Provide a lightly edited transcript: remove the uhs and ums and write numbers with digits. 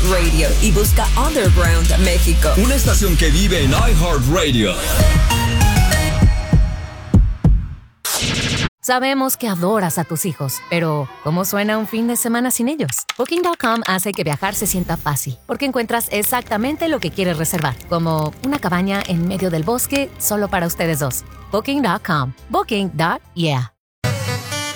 Radio y busca Underground México. Una estación que vive en iHeartRadio. Sabemos que adoras a tus hijos, pero ¿cómo suena un fin de semana sin ellos? Booking.com hace que viajar se sienta fácil, porque encuentras exactamente lo que quieres reservar, como una cabaña en medio del bosque solo para ustedes dos. Booking.com. Booking.yeah.